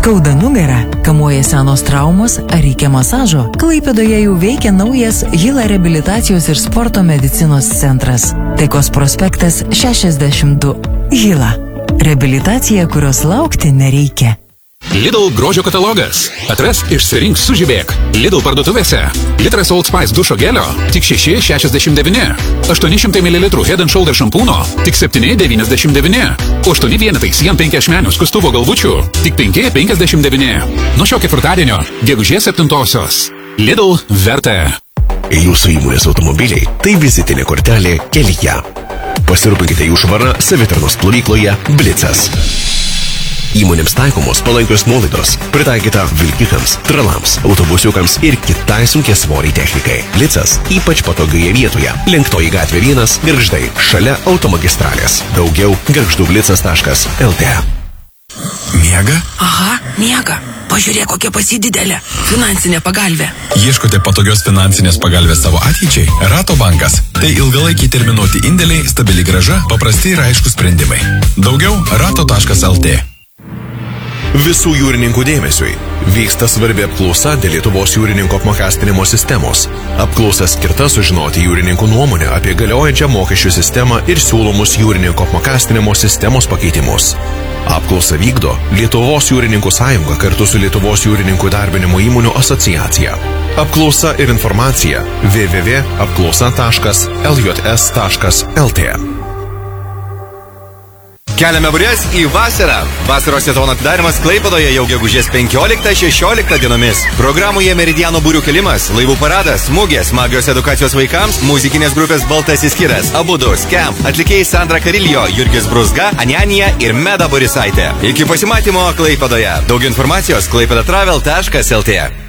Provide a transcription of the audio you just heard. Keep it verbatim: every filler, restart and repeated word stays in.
Skauda nugarą, kamuoja senos traumos ar reikia masažo? Klaipėdoje jau veikia naujas Hila reabilitacijos ir sporto medicinos centras. Taikos prospektas šešiasdešimt du. Hila. Reabilitacija, kurios laukti nereikia. Lidl grožio katalogas. Atrask, išsirink, sužibėk. Lidl parduotuvėse. Litras Old Spice dušo gelio tik šeši šešiasdešimt devyni. aštuoni šimtai mililitrų Head and Shoulder šampūno tik septyni devyniasdešimt devyni. aštuoni vienetai Sien penki ašmenių skustuvo galvučių tik penki penkiasdešimt devyni. Nuo šio ketvirtadienio, gegužės septintosios. Lidl verta. Jūsų įmonės automobiliai tai vizitinė kortelė kelyje. Pasirūpinkite jų švarą savitarnos plovykloje Blitzas. Įmonėms taikomos palankios nuolaidos, pritaikyta vilkikams, tralams, autobusiukams ir kitai sunkiasvoriai technikai. Blitzas ypač patogioje vietoje. Lenktoji gatvė vienas, Gargždai, šalia automagistralės. Daugiau gargždublitzas taškas el tė. Miega? Aha, miega. Pažiūrėk, kokia pasididelė finansinė pagalvė. Ieškote patogios finansinės pagalvės savo ateičiai? Rato bankas. Tai ilgalaikiai terminuoti indėliai, stabili grąža, paprasti ir aiškus sprendimai. Daugiau rato taškas el tė. Visų jūrininkų dėmesiui. Vyksta svarbi apklausa dėl Lietuvos jūrininkų apmokestinimo sistemos. Apklausa skirta sužinoti jūrininkų nuomonę apie galiojančią mokesčių sistemą ir siūlomus jūrininkų apmokestinimo sistemos pakeitimus. Apklausą vykdo Lietuvos jūrininkų sąjunga kartu su Lietuvos jūrininkų darbinimo įmonių asociacija. Apklausa ir informacija w w w taškas apklausa taškas l j s taškas l t. Keliame burės į vasarą. Vasaros sezono atidarimas Klaipėdoje jau gegužės penkioliktą šešioliktą dienomis. Programoje Meridiano būrių kelimas, laivų paradas, mugės, magijos edukacijos vaikams, muzikinės grupės Baltasis kiras, Abudu, Scamp, atlikėjai Sandra Kariljo, Jurgis Brusga, Anjanija ir Meda Borisaitė. Iki pasimatymo Klaipėdoje. Daugiau informacijos klaipėdatravel taškas el tė.